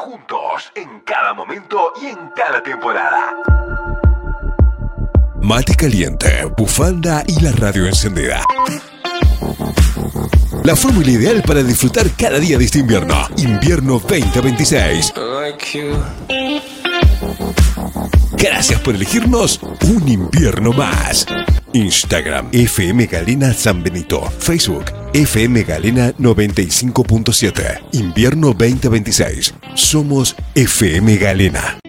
juntos en cada momento y en cada temporada. Mate caliente, bufanda y la radio encendida. La fórmula ideal para disfrutar cada día de este invierno. Invierno 2026. Gracias por elegirnos un invierno más. Instagram FM Galena San Benito. Facebook FM Galena 95.7. Invierno 2026. Somos FM Galena.